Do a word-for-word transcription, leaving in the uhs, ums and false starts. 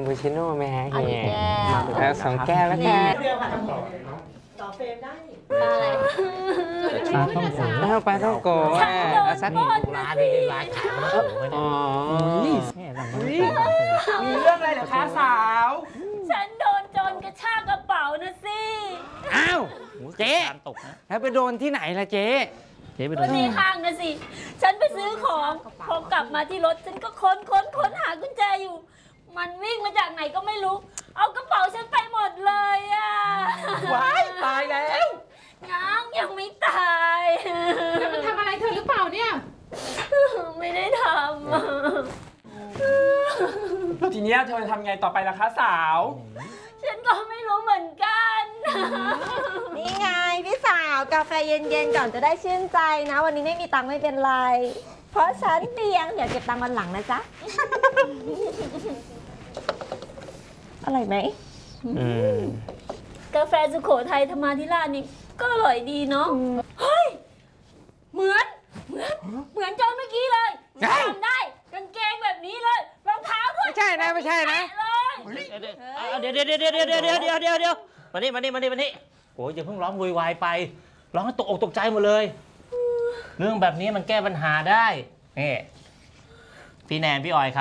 ปูชิโน่ไหมฮะเฮียแก้วสองแก้วแล้วกันเดียวค่ะทำต่อต่อเฟรมได้อะไรปลาต้องโกอ้าวปลาท่องโกะอ่ะเอาสักนี่ร้านนี้ร้านขายปลาโกะอ๋อเนี่ยเราไม่มีเรื่องอะไรเหรอคะสาวฉันโดนโจรกระชากกระเป๋านะสิอ้าวเจ๊ตกนะแล้วไปโดนที่ไหนล่ะเจ๊เจ๊ไปดูก็ในห้างนะสิ ฉันไปซื้อของ พอกลับมาที่รถ ฉันก็ค้นค้นค้นหากุญแจอยู่ มันวิ่งมาจากไหนก็ไม่รู้ เอากระเป๋าฉันไปหมดเลยอ่ะว้ายตายแล้วยังยังไม่ตายแล้วมันทำอะไรเธอหรือเปล่าเนี่ยไม่ได้ทำอะแล้วทีเนี้ยเธอทำไงต่อไปล่ะคะสาวฉันก็ไม่รู้เหมือนกันนี่ไงพี่สาวกาแฟเย็นๆก่อนจะได้ชื่นใจนะ วันนี้ไม่มีตังค์ไม่เป็นไร เพราะฉันเตียงเดี๋ยวเก็บตังค์วันหลังนะจ๊ะ อร่อยไหมอืมกาแฟสุโขทัยธรรมาธิราชนี่ก็อร่อยดีเนาะ เฮ้ย เหมือน เหมือน เหมือนโจนเมื่อกี้เลยจำได้ กางเกงแบบนี้เลย รองเท้าด้วยไม่ใช่นะไม่ใช่นะเลยเดี๋ยวเดี๋ยวเดี๋ยวเดี๋ยวเดี๋ยวเดี๋ยวเดี๋ยวเดี๋ยวเดี๋ยวมานี่มานี่มานี่มานี่โอ้ยอย่าเพิ่งร้องวุ่นวายไปร้องให้ตกอกตกใจหมดเลย เรื่องแบบนี้มันแก้ปัญหาได้นี่พี่แนนพี่ออยครับ